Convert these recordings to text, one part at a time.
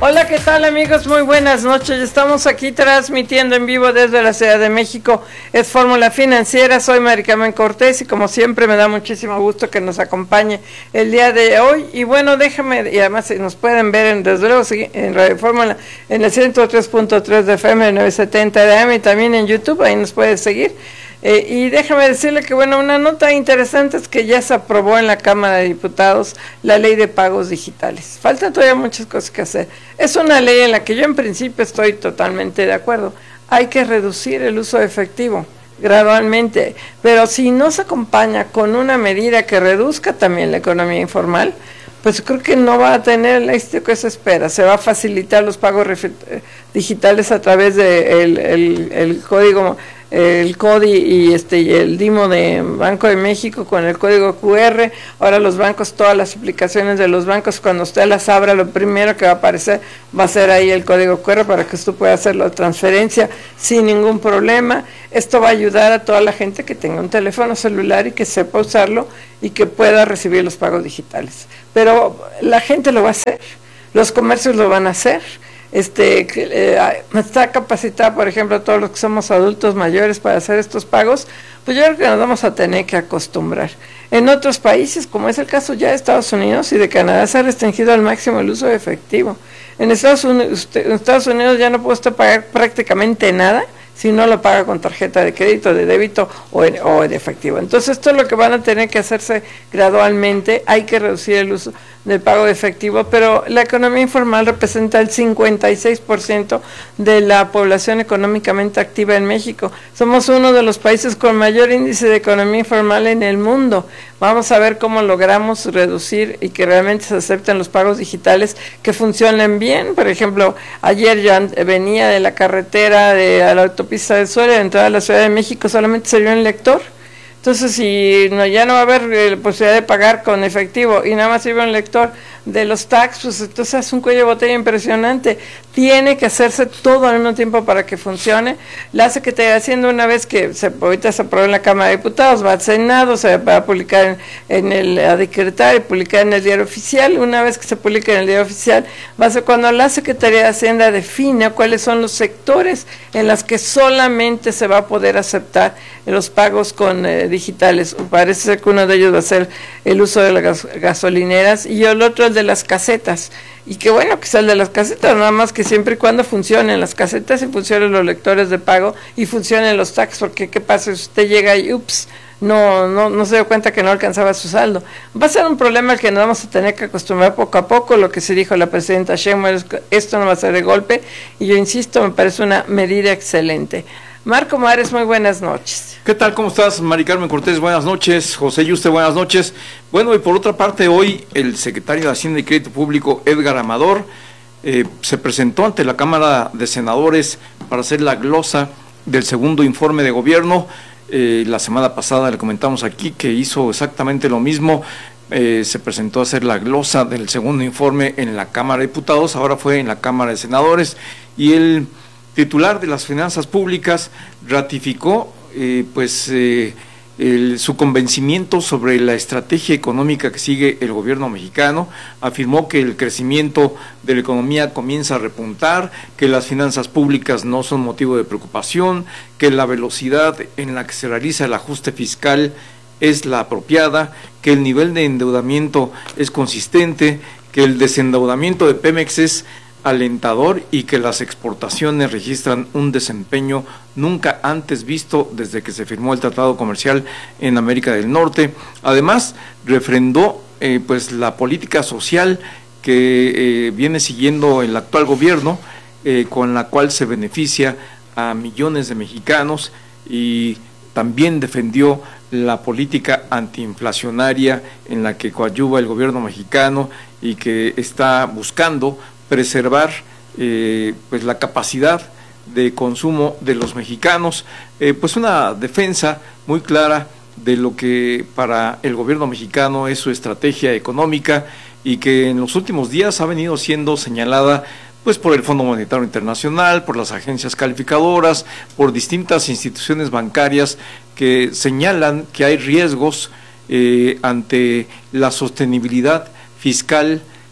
Hola, ¿qué tal amigos? Muy buenas noches. Estamos aquí transmitiendo en vivo desde la Ciudad de México. Es Fórmula Financiera, soy Mari Carmen Cortés y como siempre me da muchísimo gusto que nos acompañe el día de hoy. Y bueno, déjame, y además nos pueden ver desde luego en Radio Fórmula en el 103.3 de FM, 970 de AM y también en YouTube, ahí nos puede seguir. Y déjame decirle que, bueno, una nota interesante es que ya se aprobó en la Cámara de Diputados la ley de pagos digitales. Falta todavía muchas cosas que hacer. Es una ley en la que yo en principio estoy totalmente de acuerdo. Hay que reducir el uso de efectivo gradualmente, pero si no se acompaña con una medida que reduzca también la economía informal, pues creo que no va a tener el éxito que se espera. Se va a facilitar los pagos digitales a través de el código, el CODI y el DIMO de Banco de México con el código QR. Ahora los bancos, todas las aplicaciones de los bancos, cuando usted las abra, lo primero que va a aparecer va a ser ahí el código QR para que usted pueda hacer la transferencia sin ningún problema. Esto va a ayudar a toda la gente que tenga un teléfono celular y que sepa usarlo y que pueda recibir los pagos digitales. Pero la gente lo va a hacer, los comercios lo van a hacer. Está capacitada, por ejemplo, todos los que somos adultos mayores para hacer estos pagos, pues yo creo que nos vamos a tener que acostumbrar. En otros países, como es el caso ya de Estados Unidos y de Canadá, se ha restringido al máximo el uso de efectivo. En Estados Unidos ya no puede usted pagar prácticamente nada si no lo paga con tarjeta de crédito, de débito o en efectivo. Entonces esto es lo que van a tener que hacerse gradualmente. Hay que reducir el uso del pago de efectivo, pero la economía informal representa el 56% de la población económicamente activa en México. Somos uno de los países con mayor índice de economía informal en el mundo. Vamos a ver cómo logramos reducir y que realmente se acepten los pagos digitales que funcionen bien. Por ejemplo, ayer yo venía de la carretera a la autopista del Sol, de entrada a la Ciudad de México, solamente salió un lector. Entonces, si ya no va a haber posibilidad de pagar con efectivo y nada más sirve un lector de los tax, pues entonces es un cuello de botella impresionante. Tiene que hacerse todo al mismo tiempo para que funcione. La Secretaría de Hacienda, una vez que ahorita se aprobó en la Cámara de Diputados, va al Senado, se va a publicar a decretar y publicar en el Diario Oficial. Una vez que se publique en el Diario Oficial, va a ser cuando la Secretaría de Hacienda defina cuáles son los sectores en los que solamente se va a poder aceptar los pagos con digitales. Parece ser que uno de ellos va a ser el uso de las gasolineras y el otro el de las casetas. Y que bueno que sea el de las casetas, nada más que siempre y cuando funcionen las casetas y funcionen los lectores de pago y funcionen los tax, porque qué pasa si usted llega y no se dio cuenta que no alcanzaba su saldo. Va a ser un problema al que nos vamos a tener que acostumbrar poco a poco. Lo que se dijo la presidenta Sheinbaum es que esto no va a ser de golpe y yo insisto, me parece una medida excelente. Marco Mares, muy buenas noches. ¿Qué tal? ¿Cómo estás, Mari Carmen Cortés? Buenas noches. José Yuste, buenas noches. Bueno, y por otra parte, hoy el secretario de Hacienda y Crédito Público, Edgar Amador, se presentó ante la Cámara de Senadores para hacer la glosa del segundo informe de gobierno. La semana pasada le comentamos aquí que hizo exactamente lo mismo. Se presentó a hacer la glosa del segundo informe en la Cámara de Diputados, ahora fue en la Cámara de Senadores, y el titular de las finanzas públicas ratificó su convencimiento sobre la estrategia económica que sigue el gobierno mexicano. Afirmó que el crecimiento de la economía comienza a repuntar, que las finanzas públicas no son motivo de preocupación, que la velocidad en la que se realiza el ajuste fiscal es la apropiada, que el nivel de endeudamiento es consistente, que el desendeudamiento de Pemex es alentador y que las exportaciones registran un desempeño nunca antes visto desde que se firmó el Tratado Comercial en América del Norte. Además, refrendó la política social que viene siguiendo el actual gobierno, con la cual se beneficia a millones de mexicanos, y también defendió la política antiinflacionaria en la que coadyuva el gobierno mexicano y que está buscando preservar la capacidad de consumo de los mexicanos, una defensa muy clara de lo que para el gobierno mexicano es su estrategia económica y que en los últimos días ha venido siendo señalada por el Fondo Monetario Internacional, por las agencias calificadoras, por distintas instituciones bancarias que señalan que hay riesgos ante la sostenibilidad fiscal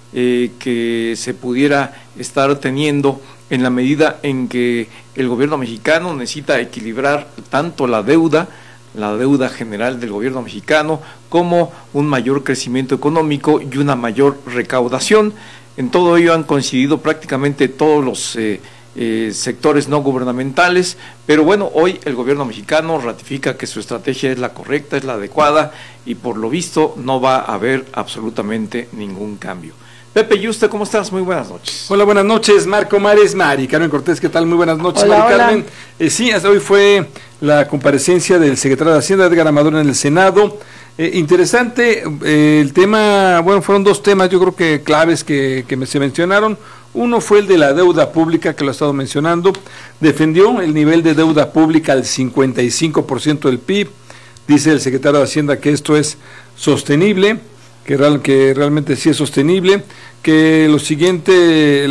que se pudiera estar teniendo en la medida en que el gobierno mexicano necesita equilibrar tanto la deuda general del gobierno mexicano, como un mayor crecimiento económico y una mayor recaudación. En todo ello han coincidido prácticamente todos los sectores no gubernamentales, pero bueno, hoy el gobierno mexicano ratifica que su estrategia es la correcta, es la adecuada, y por lo visto no va a haber absolutamente ningún cambio. Pepe Yuste, ¿cómo estás? Muy buenas noches. Hola, buenas noches, Marco Mares, Mari Carmen Cortés, ¿qué tal? Muy buenas noches, hola, Mari hola. Carmen. Sí, hasta hoy fue la comparecencia del secretario de Hacienda, Edgar Amador, en el Senado. Interesante el tema, bueno, fueron dos temas, yo creo que claves que se mencionaron. Uno fue el de la deuda pública, que lo he estado mencionando. Defendió el nivel de deuda pública al 55% del PIB. Dice el secretario de Hacienda que esto es sostenible, que realmente sí es sostenible, que el siguiente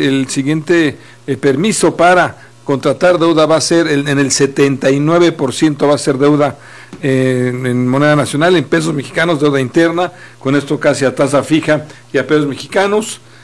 permiso para contratar deuda va a ser en el 79%, va a ser deuda en moneda nacional, en pesos mexicanos, deuda interna, con esto casi a tasa fija y a pesos mexicanos.